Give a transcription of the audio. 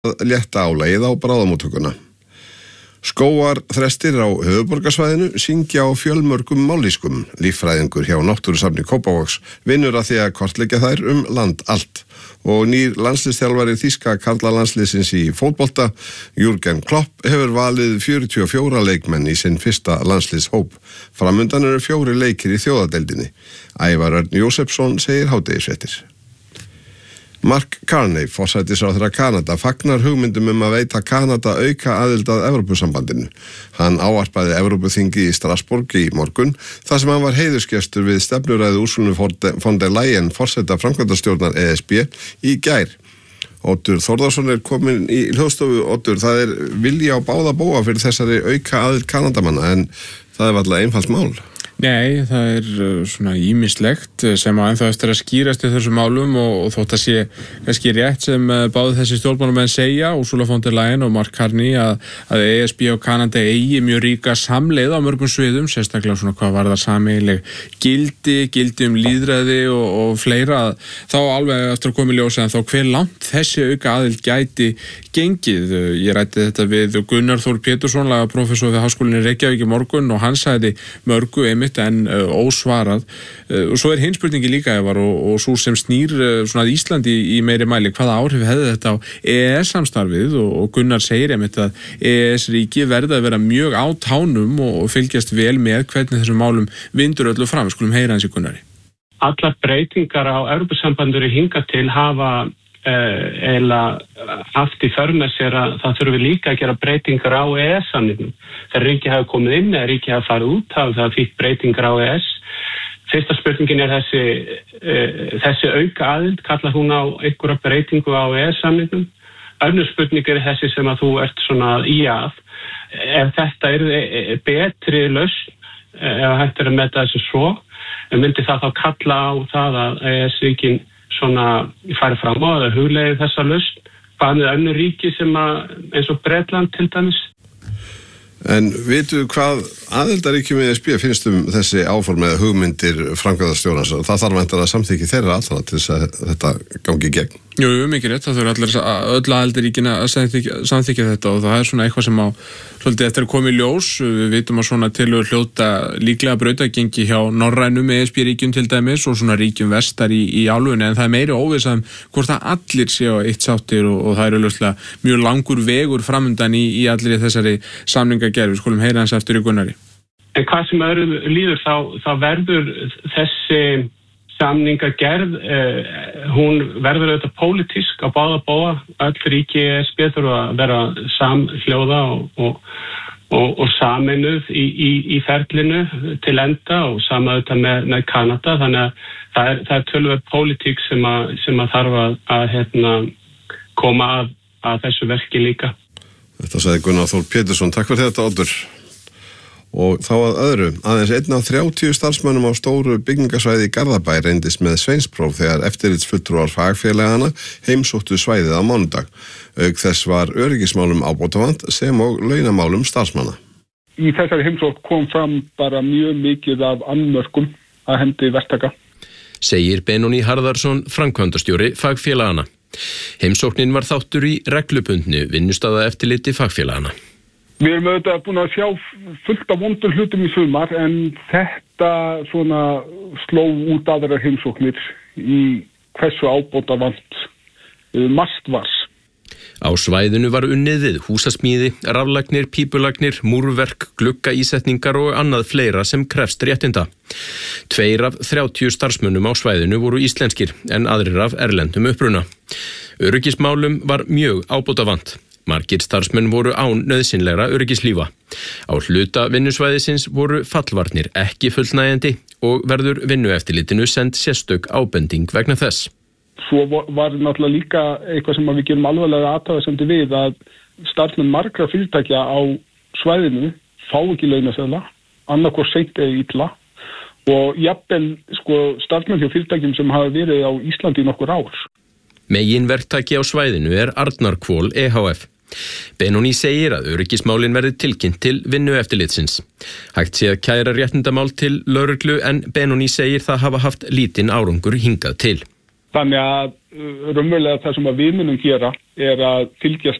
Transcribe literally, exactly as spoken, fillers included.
að létta álagið á bráðamóttökuna. Skógar þrestir á höfuðborgarsvæðinu syngja á fjölmörgum mállýskum. Líffræðingur hjá Náttúrusafni Kópavogs vinnur að því að kortleggja þær um land allt. Og nýr landsliðsþjálfari þýska karlalandsliðsins í fótbolta, Jürgen Klopp, hefur valið fjörutíu og fjóra leikmenn í sinn fyrsta landsliðshóp. Framundan eru fjóri leikir í þjóðadeildinni. Ævar Örn Jósefsson segir hádegisfréttir. Mark Carney, forsætisráðherra Kanada, fagnar hugmyndum um að veita Kanada auka aðild að Evrópusambandinu. Hann ávarpaði Evrópuþingi í Strasbourg í morgun, þar sem hann var heiðursgestur við stefnuræðu Ursulu von der Leyen, forseta framkvæmdastjórnar E S B, í gær. Oddur Þórðarsson er komin í hljóðstofu. Oddur, það er vilji á báða bóa fyrir þessari auka aðild Kanadamanna, en það er varla einfalt mál. Nei, það er svona ýmislegt sem á ennþá eftir að skýrast í þessum málum og, og þótt að sé kannski rétt sem báðu þessi stjórnmálamenn segja, Ursula von der Leyen og Mark Carney, að, að E S B og Kanada eigi mjög ríka samleið á mörgum sviðum, sérstaklega svona hvað var það sameiginleg gildi, gildi um lýðræði og, og fleira, þá alveg eftir að koma í ljósa en þá hver langt þessi auka aðild gæti gengið. Ég rætti þetta við Gunnar Þór Pétursson, lagaprófessor við Háskólinni Reykjavík í morgun og hann sagði mörgu einmitt en uh, ósvarað. Uh, og svo er hinn spurningi líka Ævar og, og svo sem snýr uh, svona að Íslandi í, í meiri mæli, hvaða áhrif hefði þetta á E E S-samstarfið og, og Gunnar segir einmitt að E E S-ríki verða að vera mjög á tánum og, og fylgjast vel með hvernig þessum málum vindur öllu fram. Við skulum heyra hans í Gunnari. Allar breytingar á Evrópusambandinu hingað til hafa eða haft í för með sér að það þurfi líka að gera breytingar á E E S-samningnum. Þegar ríki hafa komið inn eða ríki hafa farið út, hafa það fíkt breytingar á E E S. Fyrsta spurningin er þessi, þessi auka aðild, kallar hún á einhverja breytingu á E E S-samningnum. Önnur spurning er þessi sem að þú ert svona í að. Ef þetta er betri lausn, ef hægt er að meta þessu svo, myndi það þá kalla á það að E E S-ríkin svona færi fram á eða hugleiði þessa lausn, hvað með önnur ríki sem að, eins og Bretland til dæmis. En vitu hvað aðildaríkjum E S B finnst um þessi áform eða hugmyndir framkvæmdastjórans? Það þarf væntanlega að samþykki þeirra allra til þess að þetta gangi í gegn. Jú, mikið rétt, það þurfa allir öll aðildaríkina að samþykja, samþykja þetta og það er svona eitthvað sem á svolítið eftir að koma í ljós. Við vitum að svona tilhögur hljóta líklega brautagengi hjá norrænum E S B-ríkjum til dæmis og svona ríkjum vestar í, í álfunni, en það er meiri óvissa um hvort að allir séu á eitt sáttir og, og það er auðvitað mjög langur vegur framundan í, í allir þessari samningagerð. Við skulum heyra hans eftir í Gunnari. En hvað sem öðru líður þá, þá verður þessi samningagerð, eh, hún verður auðvitað pólitísk á báða bóa. Öll ríki E S B þurfa að vera samhljóða og, og, og, og sameinuð í, í, í ferlinu til enda og sama auðvitað með, með Kanada. Þannig að það er, það er tölvöld pólitík sem að, sem að þarf að, að hérna, koma að, að þessu verki líka. Þetta sagði Gunnar Þór Pétursson. Takk fyrir þetta, Oddur. Og þá að öðru, aðeins einn af þrjátíu starfsmönnum á stóru byggingasvæði í Garðabæ reyndist með sveinspróf þegar eftirlitsfulltrúar fagfélagana heimsóttu svæðið á mánudag. Auk þess var öryggismálum ábótavant sem og launamálum starfsmanna. Í þessari heimsókn kom fram bara mjög mikið af annmörkum að hendi verktaka. Segir Benóni Harðarsson, framkvæmdastjóri fagfélagana. Heimsóknin var þáttur í reglubundnu vinnustaða eftirliti fagfélagana. Við erum auðvitað búin að sjá fullt af vondur hlutum í sumar en þetta svona sló út aðra heimsóknir í hversu ábótavant margt var. Á svæðinu var unnið við húsasmíði, raflagnir, pípulagnir, múrverk, gluggaísetningar og annað fleira sem krefst réttinda. Tveir af þrjátíu starfsmönnum á svæðinu voru íslenskir en aðrir af erlendum uppruna. Öryggismálum var mjög ábótavant. Margir starfsmenn voru án nauðsynlegra öryggislífa. Á hluta vinnusvæðisins voru fallvarnir ekki fullnægjandi og verður vinnueftirlitinu send sérstök ábending vegna þess. Svo var náttúrulega líka eitthvað sem við gerum alvarlega athugasemdir við að starfsmenn margra fyrirtækja á svæðinu fá ekki launaseðla, annarkvort seint eða illa og jafnvel sko, starfsmenn hjá fyrirtækjum sem hafa verið á Íslandi í nokkur ár. Meginverktaki á svæðinu er Arnarhvol E H F. Benóni segir að öryggismálin verði tilkynnt til vinnueftirlitsins. Hægt sé að kæra réttindamál til lögreglu en Benóni segir það hafa haft lítinn árangur hingað til. Þannig að raunverulega það sem að við munum gera er að fylgjast